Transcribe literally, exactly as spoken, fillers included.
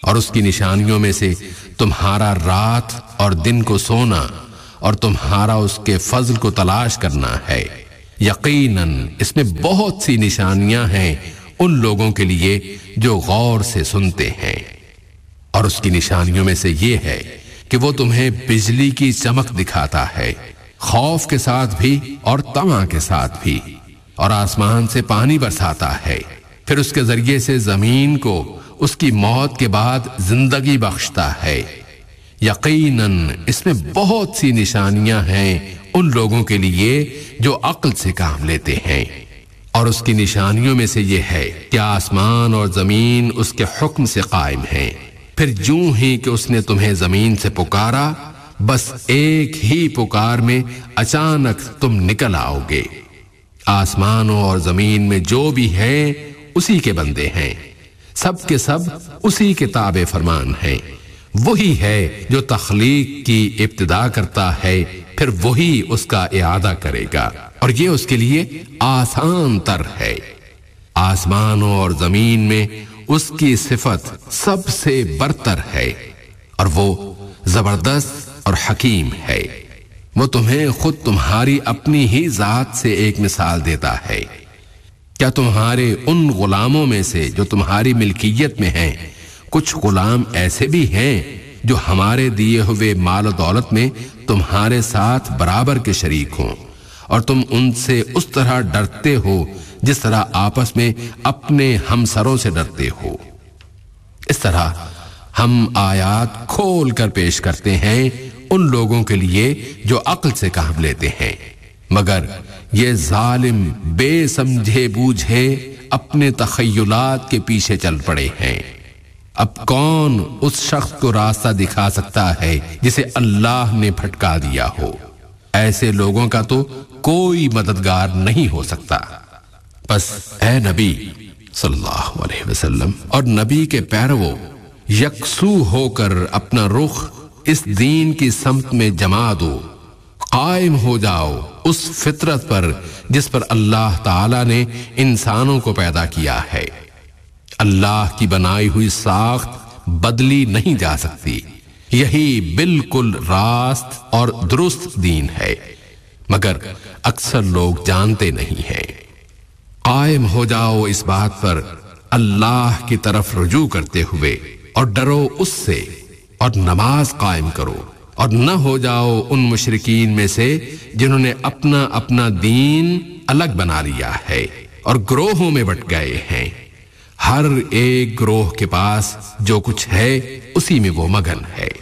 اور اس کی نشانیوں میں سے تمہارا رات اور دن کو سونا اور تمہارا اس کے فضل کو تلاش کرنا ہے۔ یقیناً اس میں بہت سی نشانیاں ہیں ان لوگوں کے لیے جو غور سے سنتے ہیں۔ اور اس کی نشانیوں میں سے یہ ہے کہ وہ تمہیں بجلی کی چمک دکھاتا ہے، خوف کے ساتھ بھی اور طمع کے ساتھ بھی، اور آسمان سے پانی برساتا ہے، پھر اس کے ذریعے سے زمین کو اس کی موت کے بعد زندگی بخشتا ہے۔ یقیناً اس میں بہت سی نشانیاں ہیں ان لوگوں کے لیے جو عقل سے کام لیتے ہیں۔ اور اس کی نشانیوں میں سے یہ ہے کہ آسمان اور زمین اس کے حکم سے قائم ہیں، پھر جوں ہی کہ اس نے تمہیں زمین سے پکارا، بس ایک ہی پکار میں اچانک تم نکل آؤ گے۔ آسمانوں اور زمین میں جو بھی ہے اسی کے بندے ہیں، سب کے سب اسی کے تابع فرمان ہیں۔ وہی ہے جو تخلیق کی ابتدا کرتا ہے، پھر وہی اس کا اعادہ کرے گا، اور یہ اس کے لیے آسان تر ہے۔ آسمانوں اور زمین میں اس کی صفت سب سے برتر ہے، اور وہ زبردست اور حکیم ہے۔ وہ تمہیں خود تمہاری اپنی ہی ذات سے ایک مثال دیتا ہے۔ کیا تمہارے ان غلاموں میں سے جو تمہاری ملکیت میں ہیں کچھ غلام ایسے بھی ہیں جو ہمارے دیے ہوئے مال و دولت میں تمہارے ساتھ برابر کے شریک ہوں، اور تم ان سے اس طرح ڈرتے ہو جس طرح آپس میں اپنے ہمسروں سے ڈرتے ہو؟ اس طرح ہم آیات کھول کر پیش کرتے ہیں ان لوگوں کے لیے جو عقل سے کام لیتے ہیں، مگر یہ ظالم بے سمجھے بوجھے اپنے تخیلات کے پیچھے چل پڑے ہیں۔ اب کون اس شخص کو راستہ دکھا سکتا ہے جسے اللہ نے بھٹکا دیا ہو؟ ایسے لوگوں کا تو کوئی مددگار نہیں ہو سکتا۔ بس اے نبی صلی اللہ علیہ وسلم اور نبی کے پیرو، یکسو ہو کر اپنا رخ اس دین کی سمت میں جما دو، قائم ہو جاؤ اس فطرت پر جس پر اللہ تعالی نے انسانوں کو پیدا کیا ہے۔ اللہ کی بنائی ہوئی ساخت بدلی نہیں جا سکتی، یہی بالکل راست اور درست دین ہے، مگر اکثر لوگ جانتے نہیں ہیں۔ قائم ہو جاؤ اس بات پر اللہ کی طرف رجوع کرتے ہوئے، اور ڈرو اس سے، اور نماز قائم کرو، اور نہ ہو جاؤ ان مشرکین میں سے جنہوں نے اپنا اپنا دین الگ بنا لیا ہے اور گروہوں میں بٹ گئے ہیں۔ ہر ایک گروہ کے پاس جو کچھ ہے اسی میں وہ مگن ہے۔